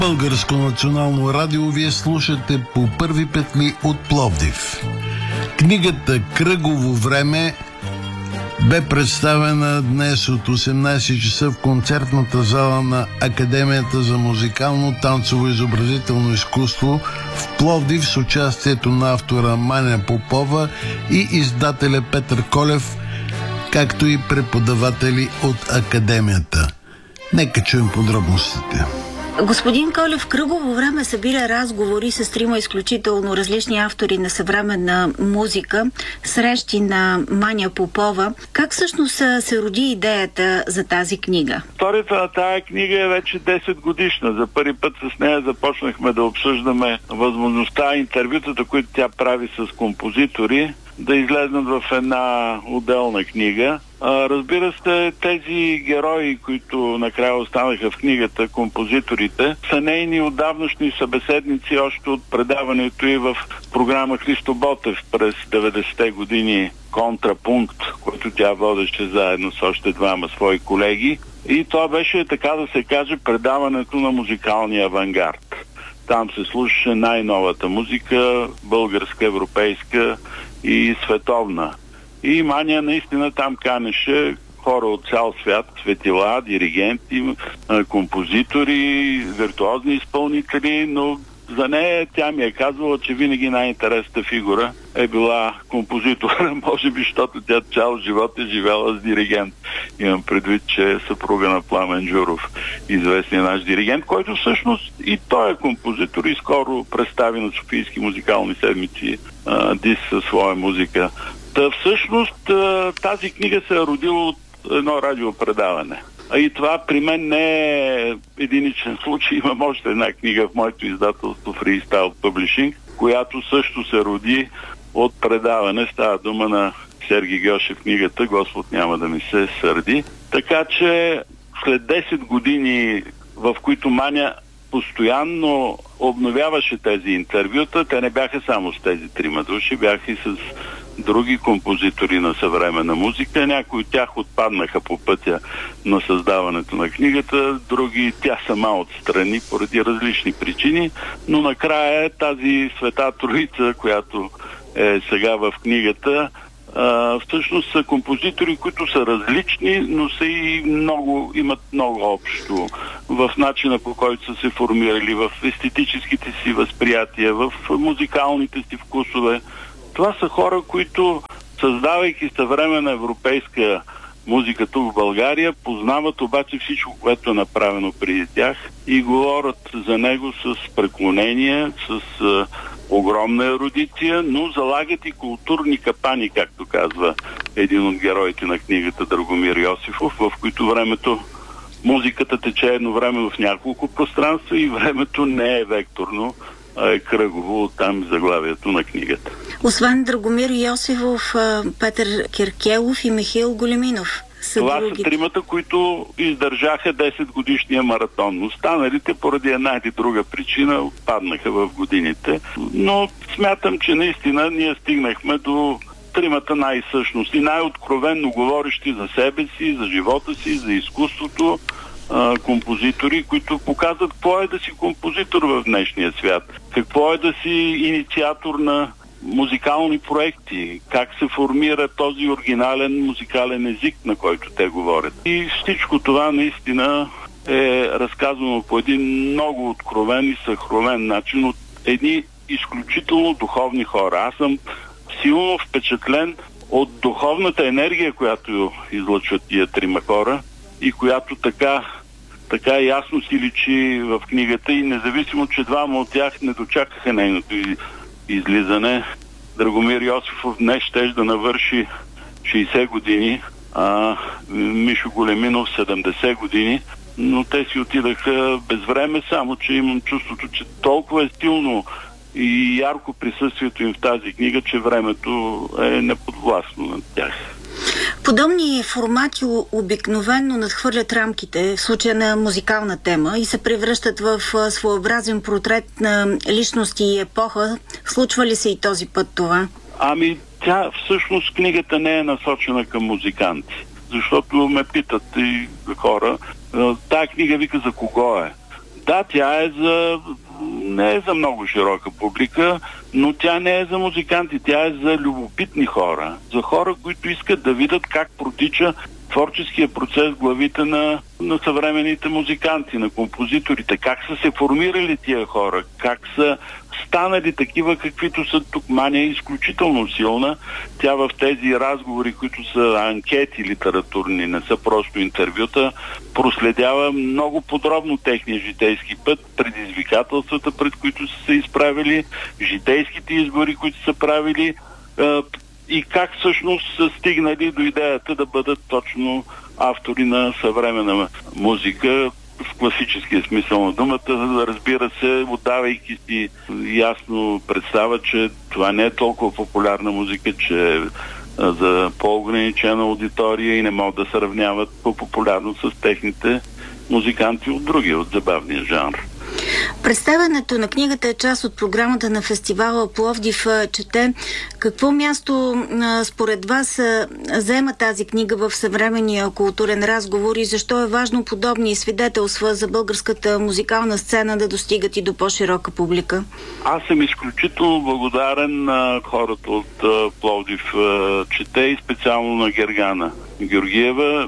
Българско национално радио, вие слушате по първи петли от Пловдив. Книгата "Кръгово време" бе представена днес от 18 часа в концертната зала на Академията за музикално, танцово и изобразително изкуство в Пловдив с участието на автора Маня Попова и издателя Петър Колев, както и преподаватели от Академията. Нека чуем подробностите. Господин Колев, "Кръгово време" събира разговори с трима изключително различни автори на съвременна музика, срещи на Маня Попова. Как всъщност се роди идеята за тази книга? Историята на тая книга е вече 10 годишна. За първи път с нея започнахме да обсъждаме възможността, интервютата, които тя прави с композитори, да излезнат в една отделна книга. Разбира се, тези герои, които накрая останаха в книгата, композиторите, са нейни отдавнашни събеседници още от предаването и в програма Христо Ботев през 90-те години "Контрапункт", който тя водеше заедно с още двама свои колеги. И това беше, така да се каже, предаването на музикалния авангард. Там се слушаше най-новата музика, българска, европейска и световна. И Маня наистина там канеше хора от цял свят, светила, диригенти, композитори, виртуозни изпълнители, но за нея тя ми е казвала, че винаги най-интересната фигура е била композитора, може би, защото тя цял живот е живела с диригент. Имам предвид, че е съпруга на Пламен Джуров, известният наш диригент, който всъщност и той е композитор и скоро представи на Софийски музикални седмици диск със своя музика. Всъщност тази книга се е родила от едно радиопредаване. И това при мен не е единичен случай. Имам още една книга в моето издателство Freestyle Publishing, която също се роди от предаване. Става дума на Сергей Гьошев книгата "Господ няма да ми се сърди". Така че след 10 години, в които Маня постоянно обновяваше тези интервюта, те не бяха само с тези трима души, бяха и с други композитори на съвременна музика. Някои от тях отпаднаха по пътя на създаването на книгата, други тя сама отстрани поради различни причини, но накрая тази света троица, която е сега в книгата, всъщност са композитори, които са различни, но са и имат много общо в начина, по който са се формирали, в естетическите си възприятия, в музикалните си вкусове. Това са хора, които, създавайки съвременна европейска музика тук в България, познават обаче всичко, което е направено преди тях и говорят за него с преклонение, с огромна ерудиция, но залагат и културни капани, както казва един от героите на книгата Драгомир Йосифов, в които музиката тече едно време в няколко пространства и времето не е векторно, а е кръгово, оттам заглавието на книгата. Освен Драгомир Йосифов, Петър Киркелов и Михаил Големинов. Това са тримата, които издържаха 10-годишния маратон. Останалите поради една или друга причина отпаднаха в годините. Но смятам, че наистина ние стигнахме до тримата най-същности, най-откровенно говорещи за себе си, за живота си, за изкуството, композитори, които показват какво е да си композитор в днешния свят, какво е да си инициатор на музикални проекти, как се формира този оригинален музикален език, на който те говорят. И всичко това наистина е разказано по един много откровен и съкровен начин от едни изключително духовни хора. Аз съм силно впечатлен от духовната енергия, която излъчват тия трима хора и която така ясно си личи в книгата, и независимо, че двама от тях не дочакаха нейното излизане. Драгомир Йосифов днес щеше да навърши 60 години, а Мишо Големинов 70 години, но те си отидаха без време, само че имам чувството, че толкова е силно и ярко присъствието им в тази книга, че времето е неподвластно над тях. Подобни формати обикновено надхвърлят рамките, в случая на музикална тема, и се превръщат в своеобразен портрет на личности и епоха. Случва ли се и този път това? Тя всъщност книгата не е насочена към музиканти, защото ме питат и хора, тая книга, вика, за кого е? Да, тя не е за много широка публика, но тя не е за музиканти, тя е за любопитни хора. За хора, които искат да видят как протича творческия процес в главите на съвременните музиканти, на композиторите, как са се формирали тия хора, как са станали такива, каквито са тук. Мания е изключително силна. Тя в тези разговори, които са анкети литературни, не са просто интервюта, проследява много подробно техния житейски път, предизвикателствата, пред които са се изправили, житейските избори, които са правили, и как всъщност са стигнали до идеята да бъдат точно автори на съвременна музика в класическия смисъл на думата, разбира се, отдавайки си ясно представа, че това не е толкова популярна музика, че е за по-ограничена аудитория и не могат да се равняват по популярност с техните музиканти от другия, от забавния жанр. Представянето на книгата е част от програмата на фестивала Пловдив чете. Какво място според вас заема тази книга в съвременния културен разговор и защо е важно подобни свидетелства за българската музикална сцена да достигат и до по-широка публика? Аз съм изключително благодарен на хората от Пловдив чете и специално на Гергана Георгиева,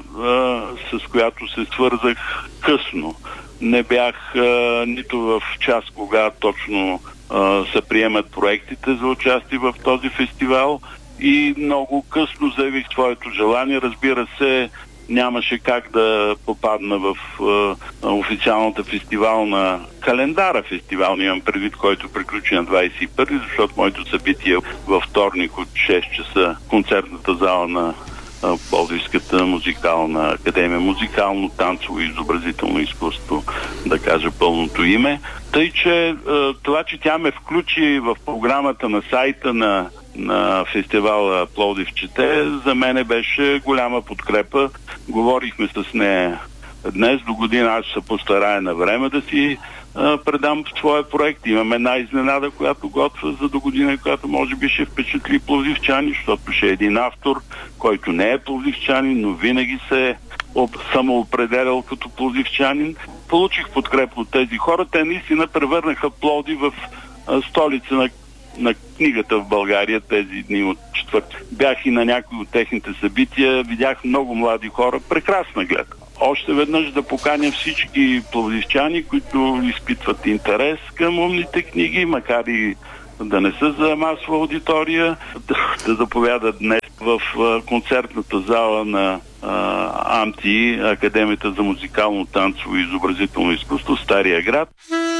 с която се свързах късно. Не бях нито в час, кога точно се приемат проектите за участие в този фестивал, и много късно заявих своето желание. Разбира се, нямаше как да попадна в официалната фестивална календара фестивалния, имам предвид, който приключи на 21, защото моето събитие във вторник от 6 часа в концертната зала на Пловдивската музикална академия, музикално, танцово и изобразително изкуство, да кажа пълното име. Тъй, че това, че тя ме включи в програмата на сайта на фестивала Пловдив чете, за мене беше голяма подкрепа. Говорихме с нея днес. До година аз ще се постарая на време да си предам своя проект. Имам една изненада, която готва за до година, която може би ще впечатли пловдивчани, защото ще е един автор, който не е пловдивчанин, но винаги се е самоопределял като пловдивчанин. Получих подкрепа от тези хора. Те наистина превърнаха Пловдив в столица на книгата в България тези дни от четвърти. Бях и на някои от техните събития, видях много млади хора, прекрасна гледка. Още веднъж да поканя всички пловдивчани, които изпитват интерес към умните книги, макар и да не са за масова аудитория, да заповядат днес в концертната зала на АМТИ, Академията за музикално, танцово и изобразително изкуство, Стария град.